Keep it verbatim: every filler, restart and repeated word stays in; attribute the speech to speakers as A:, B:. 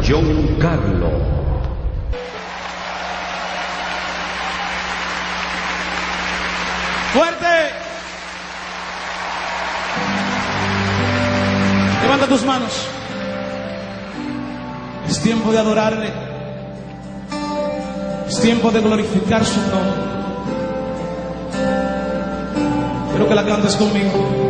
A: Giancarlo.
B: ¡Fuerte! Levanta tus manos. Es tiempo de adorarle. Es tiempo de glorificar su nombre. Quiero que la cantes conmigo.